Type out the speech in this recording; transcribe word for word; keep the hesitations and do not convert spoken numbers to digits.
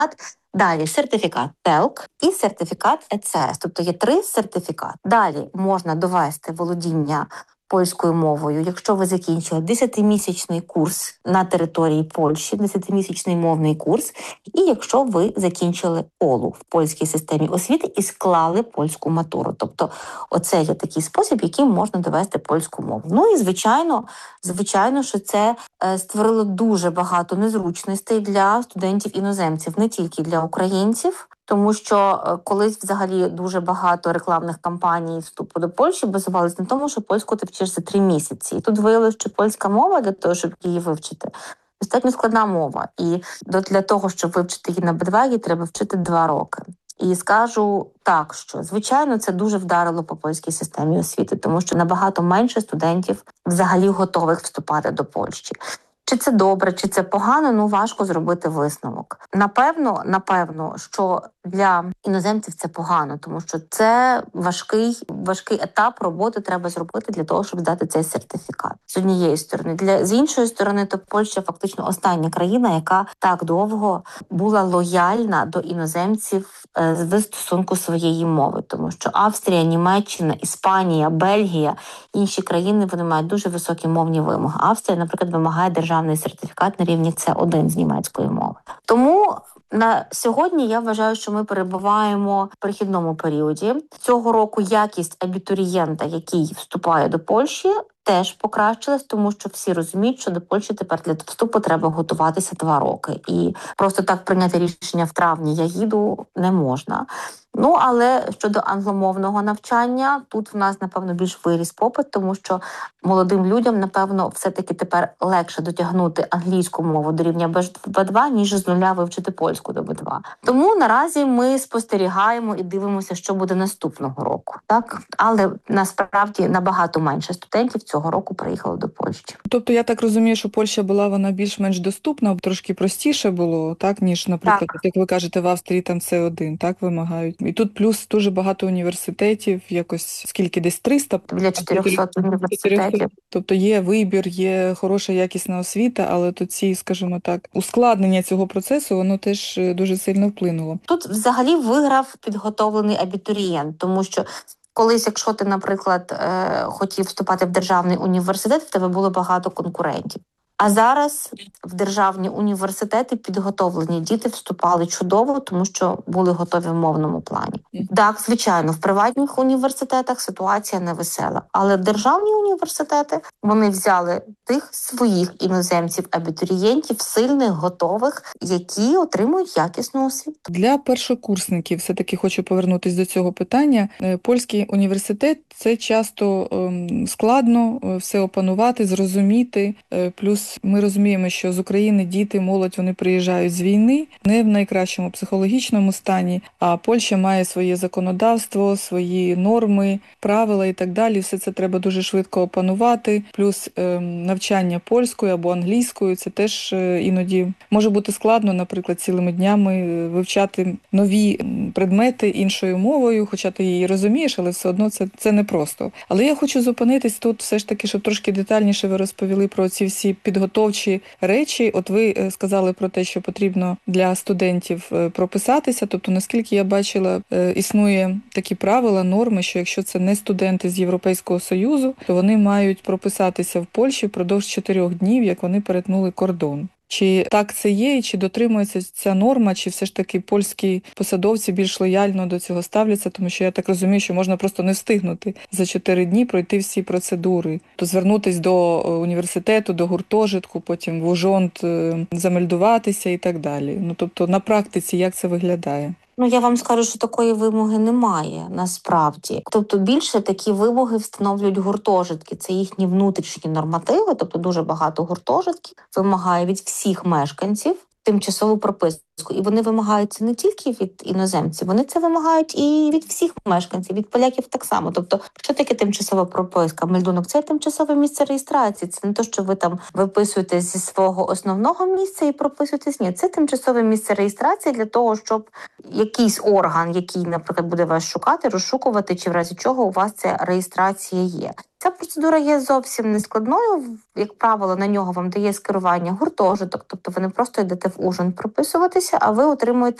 Далі сертифікат ТЕЛК і сертифікат ЕЦЕС. Тобто є три сертифікати. Далі можна довести володіння польською мовою, якщо ви закінчили десятимісячний курс на території Польщі, десятимісячний мовний курс, і якщо ви закінчили ОЛУ в польській системі освіти і склали польську матуру. Тобто оце є такий спосіб, яким можна довести польську мову. Ну і звичайно, звичайно, що це е, створило дуже багато незручностей для студентів-іноземців, не тільки для українців, тому що е, колись взагалі дуже багато рекламних кампаній вступу до Польщі базувалися на тому, що польську ти вчиш за три місяці. І тут виявилося, що польська мова для того, щоб її вивчити, достатньо складна мова. І для того, щоб вивчити її на Б два, її треба вчити два роки. І скажу так, що, звичайно, це дуже вдарило по польській системі освіти, тому що набагато менше студентів взагалі готових вступати до Польщі. Чи це добре, чи це погано, ну важко зробити висновок. Напевно, напевно, що для іноземців це погано, тому що це важкий, важкий етап роботи треба зробити для того, щоб здати цей сертифікат. З однієї сторони. Для, з іншої сторони, то Польща фактично остання країна, яка так довго була лояльна до іноземців е, в стосунку своєї мови. Тому що Австрія, Німеччина, Іспанія, Бельгія, інші країни, вони мають дуже високі мовні вимоги. Австрія, наприклад, вимагає державний сертифікат на рівні С один з німецької мови. Тому на сьогодні я вважаю, що ми перебуваємо в перехідному періоді. Цього року якість абітурієнта, який вступає до Польщі, теж покращилась, тому що всі розуміють, що до Польщі тепер для вступу треба готуватися два роки. І просто так прийняти рішення в травні «я їду» не можна. Ну, але щодо англомовного навчання, тут в нас, напевно, більш виріс попит, тому що молодим людям, напевно, все-таки тепер легше дотягнути англійську мову до рівня Б два, ніж з нуля вивчити польську до Б два. Тому наразі ми спостерігаємо і дивимося, що буде наступного року. Так? Але насправді набагато менше студентів цього року приїхало до Польщі. Тобто я так розумію, що Польща була вона більш-менш доступна, трошки простіше було, так, ніж, наприклад, так. Як ви кажете, в Австрії там С один, так, вимагають. І тут плюс дуже багато університетів, якось скільки, десь триста? Біля чотирьохсот університетів. Тобто є вибір, є хороша якісна освіта, але то ці, скажімо так, ускладнення цього процесу, воно теж дуже сильно вплинуло. Тут взагалі виграв підготовлений абітурієнт, тому що колись, якщо ти, наприклад, хотів вступати в державний університет, в тебе було багато конкурентів. А зараз в державні університети підготовлені діти вступали чудово, тому що були готові в мовному плані. Так, звичайно, в приватних університетах ситуація невесела, але державні університети, вони взяли тих своїх іноземців-абітурієнтів, сильних, готових, які отримують якісну освіту. Для першокурсників, все-таки хочу повернутися до цього питання, польський університет – це часто складно все опанувати, зрозуміти, плюс ми розуміємо, що з України діти, молодь, вони приїжджають з війни, не в найкращому психологічному стані, а Польща має своє законодавство, свої норми, правила і так далі. Все це треба дуже швидко опанувати. Плюс е, навчання польською або англійською, це теж е, іноді може бути складно, наприклад, цілими днями вивчати нові предмети іншою мовою, хоча ти її розумієш, але все одно це, це непросто. Але я хочу зупинитись тут все ж таки, щоб трошки детальніше ви розповіли про ці всі підготовчі речі. От ви сказали про те, що потрібно для студентів прописатися. Тобто, наскільки я бачила, існує такі правила, норми, що якщо це не студенти з Європейського Союзу, то вони мають прописатися в Польщі впродовж чотирьох днів, як вони перетнули кордон. Чи так це є, і чи дотримується ця норма, чи все ж таки польські посадовці більш лояльно до цього ставляться, тому що я так розумію, що можна просто не встигнути за чотири дні пройти всі процедури, то звернутися до університету, до гуртожитку, потім в ужонт замельдуватися і так далі. Ну, тобто на практиці як це виглядає? Ну, я вам скажу, що такої вимоги немає, насправді. Тобто більше такі вимоги встановлюють гуртожитки. Це їхні внутрішні нормативи, тобто дуже багато гуртожитків вимагає від всіх мешканців тимчасову прописку. І вони вимагають це не тільки від іноземців, вони це вимагають і від всіх мешканців, від поляків так само. Тобто, що таке тимчасова прописка? Мельдунок – це тимчасове місце реєстрації. Це не те, що ви там виписуєте зі свого основного місця і прописуєтесь. Ні, це тимчасове місце реєстрації для того, щоб якийсь орган, який, наприклад, буде вас шукати, розшукувати, чи в разі чого у вас ця реєстрація є. Ця процедура є зовсім нескладною. Як правило, на нього вам дає скерування гуртожиток, тобто ви не просто йдете в ужин прописуватися, а ви отримуєте